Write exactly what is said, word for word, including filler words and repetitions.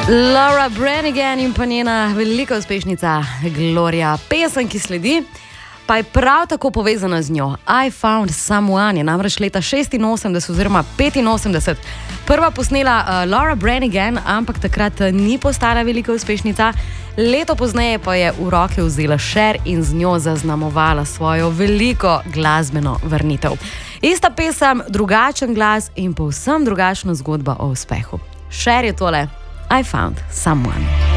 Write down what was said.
Laura Branigan in pa njena velika uspešnica Gloria. Pesem, ki sledi, pa je prav tako povezana z njo. I Found Someone je namreč leta šestinosemdeset oziroma petinosemdeset prva posnela uh, Laura Branigan, ampak takrat ni postala velika uspešnica. Leto pozneje pa je v roke vzela Cher in z njo zaznamovala svojo veliko glasbeno vrnitev. Ista pesem, drugačen glas in povsem drugačna zgodba o uspehu. Cher je tole I Found Someone.